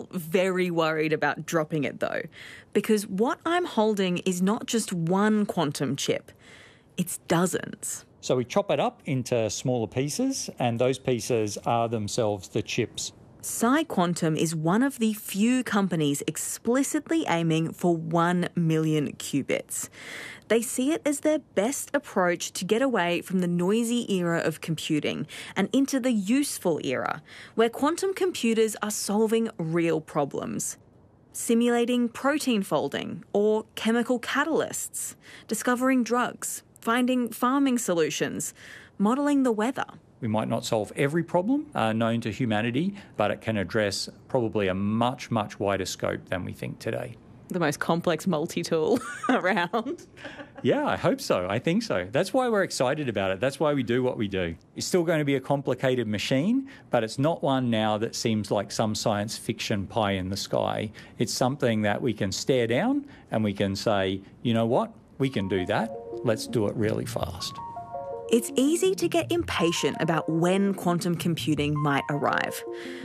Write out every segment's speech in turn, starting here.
still very worried about dropping it though, because what I'm holding is not just one quantum chip, it's dozens. So we chop it up into smaller pieces, and those pieces are themselves the chips. PsiQuantum is one of the few companies explicitly aiming for 1 million qubits. They see it as their best approach to get away from the noisy era of computing and into the useful era, where quantum computers are solving real problems. Simulating protein folding or chemical catalysts, discovering drugs, finding farming solutions, modelling the weather. We might not solve every problem known to humanity, but it can address probably a much, much wider scope than we think today. The most complex multi-tool around. Yeah, I hope so. I think so. That's why we're excited about it. That's why we do what we do. It's still going to be a complicated machine, but it's not one now that seems like some science fiction pie in the sky. It's something that we can stare down and we can say, you know what? We can do that. Let's do it really fast. It's easy to get impatient about when quantum computing might arrive.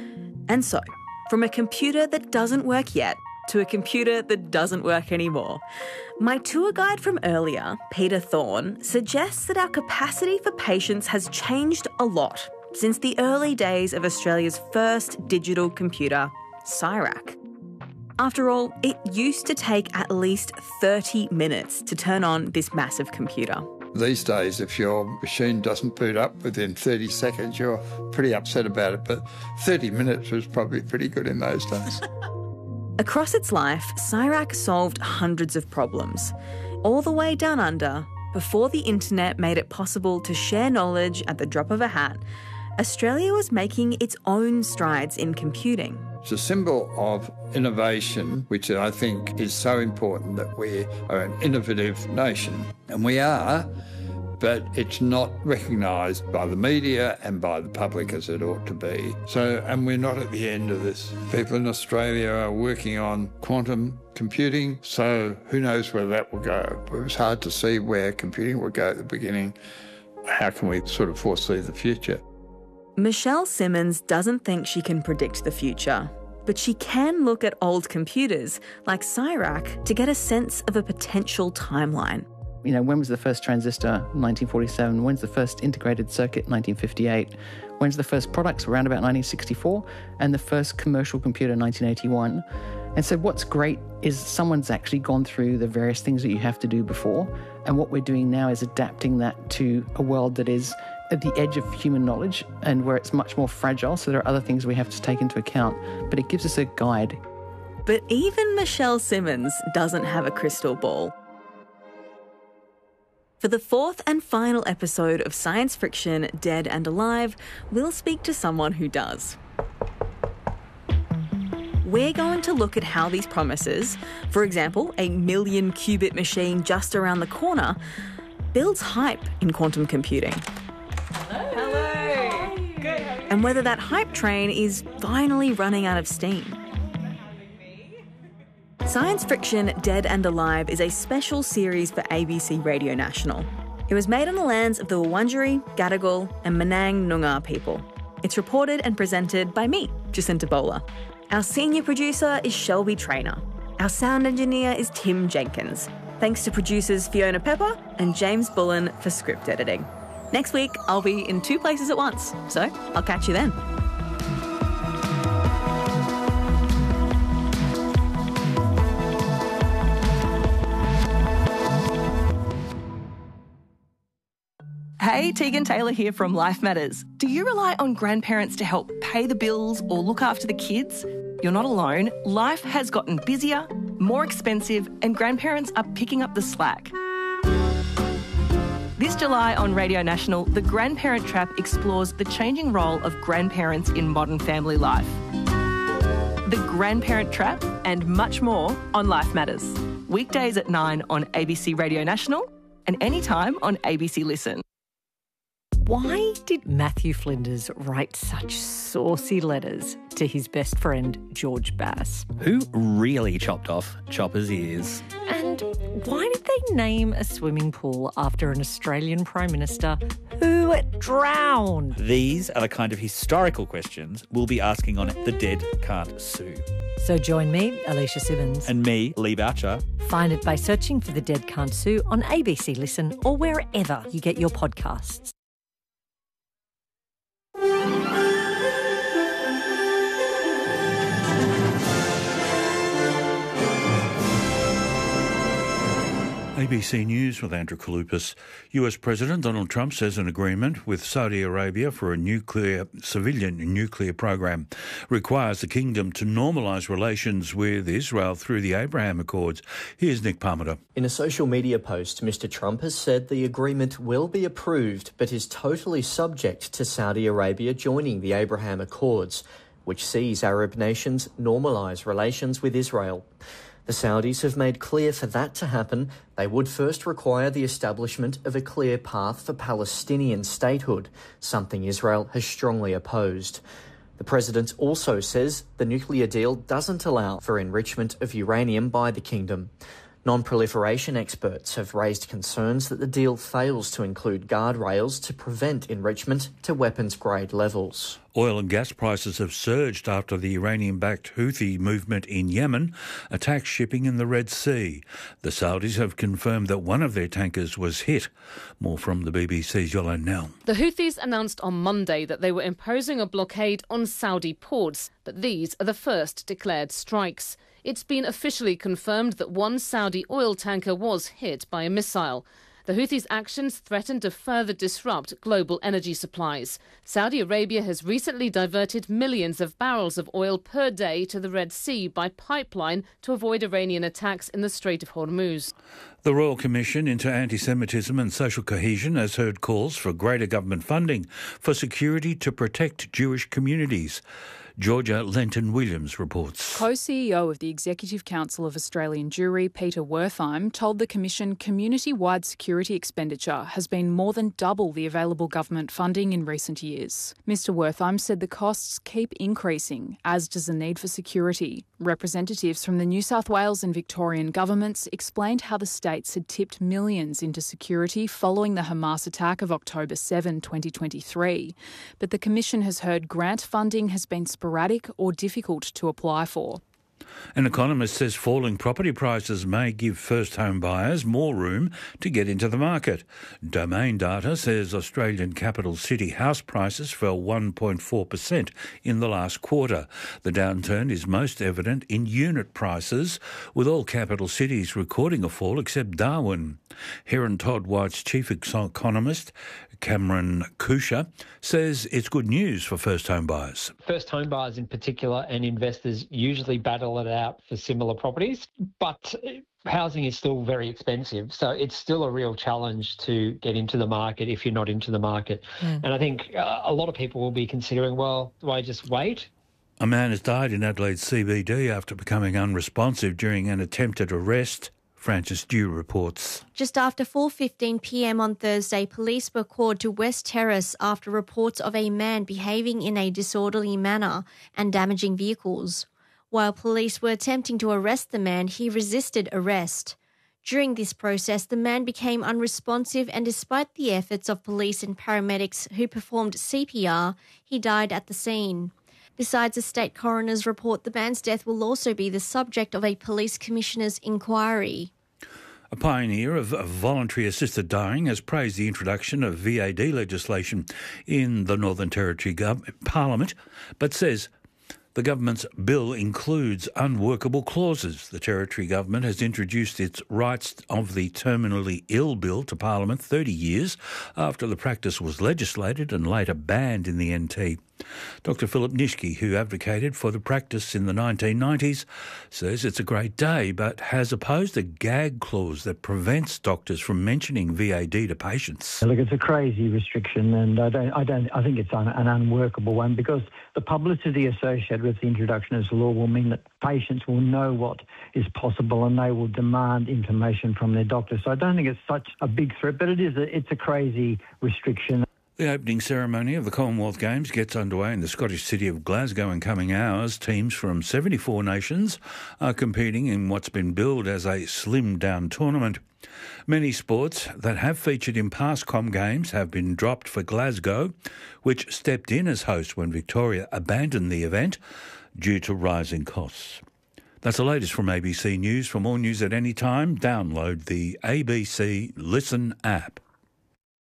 And so, from a computer that doesn't work yet to a computer that doesn't work anymore, my tour guide from earlier, Peter Thorne, suggests that our capacity for patience has changed a lot since the early days of Australia's first digital computer, CSIRAC. After all, it used to take at least 30 minutes to turn on this massive computer. These days, if your machine doesn't boot up within 30 seconds, you're pretty upset about it. But 30 minutes was probably pretty good in those days. Across its life, CSIRAC solved hundreds of problems. All the way down under, before the internet made it possible to share knowledge at the drop of a hat, Australia was making its own strides in computing. It's a symbol of innovation, which I think is so important, that we are an innovative nation. And we are, but it's not recognised by the media and by the public as it ought to be. And we're not at the end of this. People in Australia are working on quantum computing, so who knows where that will go. It was hard to see where computing would go at the beginning. How can we sort of foresee the future? Michelle Simmons doesn't think she can predict the future, but she can look at old computers like CSIRAC to get a sense of a potential timeline. You know, when was the first transistor? 1947. When's the first integrated circuit? 1958. When's the first products? Around about 1964. And the first commercial computer, 1981. And so what's great is someone's actually gone through the various things that you have to do before. And what we're doing now is adapting that to a world that is at the edge of human knowledge and where it's much more fragile. So there are other things we have to take into account, but it gives us a guide. But even Michelle Simmons doesn't have a crystal ball. For the fourth and final episode of Science Friction, Dead and Alive, we'll speak to someone who does. We're going to look at how these promises, for example, a 1 million qubit machine just around the corner, builds hype in quantum computing. Hello. Good. And whether that hype train is finally running out of steam. Science Friction, Dead and Alive is a special series for ABC Radio National. It was made on the lands of the Wurundjeri, Gadigal and Menang Noongar people. It's reported and presented by me, Jacinta Bowler. Our senior producer is Shelby Traynor. Our sound engineer is Tim Jenkins. Thanks to producers Fiona Pepper and James Bullen for script editing. Next week, I'll be in 2 places at once, so I'll catch you then. Hey, Tegan Taylor here from Life Matters. Do you rely on grandparents to help pay the bills or look after the kids? You're not alone. Life has gotten busier, more expensive, and grandparents are picking up the slack. This July on Radio National, The Grandparent Trap explores the changing role of grandparents in modern family life. The Grandparent Trap and much more on Life Matters. Weekdays at 9 on ABC Radio National and anytime on ABC Listen. Why did Matthew Flinders write such saucy letters to his best friend George Bass? Who really chopped off Chopper's ears? And why did they name a swimming pool after an Australian Prime Minister who drowned? These are the kind of historical questions we'll be asking on The Dead Can't Sue. So join me, Alicia Simmons. And me, Lee Boucher. Find it by searching for The Dead Can't Sue on ABC Listen or wherever you get your podcasts. ABC News with Andrew Kaloupas. US President Donald Trump says an agreement with Saudi Arabia for a civilian nuclear program requires the kingdom to normalise relations with Israel through the Abraham Accords. Here's Nick Parmenter. In a social media post, Mr. Trump has said the agreement will be approved but is totally subject to Saudi Arabia joining the Abraham Accords, which sees Arab nations normalise relations with Israel. The Saudis have made clear for that to happen, they would first require the establishment of a clear path for Palestinian statehood, something Israel has strongly opposed. The president also says the nuclear deal doesn't allow for enrichment of uranium by the kingdom. Non-proliferation experts have raised concerns that the deal fails to include guardrails to prevent enrichment to weapons-grade levels. Oil and gas prices have surged after the Iranian-backed Houthi movement in Yemen attacked shipping in the Red Sea. The Saudis have confirmed that one of their tankers was hit. More from the BBC's Yolande Nell. The Houthis announced on Monday that they were imposing a blockade on Saudi ports, but these are the first declared strikes. It's been officially confirmed that one Saudi oil tanker was hit by a missile. The Houthis' actions threaten to further disrupt global energy supplies. Saudi Arabia has recently diverted millions of barrels of oil per day to the Red Sea by pipeline to avoid Iranian attacks in the Strait of Hormuz. The Royal Commission into Anti-Semitism and Social Cohesion has heard calls for greater government funding for security to protect Jewish communities. Georgia Lenton-Williams reports. Co-CEO of the Executive Council of Australian Jewry, Peter Wertheim, told the Commission community-wide security expenditure has been more than double the available government funding in recent years. Mr Wertheim said the costs keep increasing, as does the need for security. Representatives from the New South Wales and Victorian governments explained how the states had tipped millions into security following the Hamas attack of October 7, 2023. But the Commission has heard grant funding has been sporadic or difficult to apply for. An economist says falling property prices may give first home buyers more room to get into the market. Domain data says Australian capital city house prices fell 1.4% in the last quarter. The downturn is most evident in unit prices, with all capital cities recording a fall except Darwin. Heron Todd White's chief economist, Cameron Kusha, says it's good news for first home buyers. First home buyers in particular and investors usually battle it out for similar properties, but housing is still very expensive. So it's still a real challenge to get into the market if you're not into the market. And I think a lot of people will be considering, well, do I just wait? A man has died in Adelaide CBD after becoming unresponsive during an attempted arrest. Frances Dew reports. Just after 4:15 p.m. on Thursday, police were called to West Terrace after reports of a man behaving in a disorderly manner and damaging vehicles. While police were attempting to arrest the man, he resisted arrest. During this process, the man became unresponsive and despite the efforts of police and paramedics who performed CPR, he died at the scene. Besides the state coroner's report, the man's death will also be the subject of a police commissioner's inquiry. A pioneer of voluntary assisted dying has praised the introduction of VAD legislation in the Northern Territory Parliament, but says the government's bill includes unworkable clauses. The Territory government has introduced its Rights of the Terminally Ill bill to Parliament 30 years after the practice was legislated and later banned in the NT. Dr Philip Nishke, who advocated for the practice in the 1990s, says it's a great day but has opposed a gag clause that prevents doctors from mentioning VAD to patients. Look, it's a crazy restriction and I think it's an unworkable one because the publicity associated with the introduction of this law will mean that patients will know what is possible and they will demand information from their doctor. So I don't think it's such a big threat, but it's a crazy restriction. The opening ceremony of the Commonwealth Games gets underway in the Scottish city of Glasgow in coming hours. Teams from 74 nations are competing in what's been billed as a slimmed-down tournament. Many sports that have featured in past Com Games have been dropped for Glasgow, which stepped in as host when Victoria abandoned the event due to rising costs. That's the latest from ABC News. For more news at any time, download the ABC Listen app.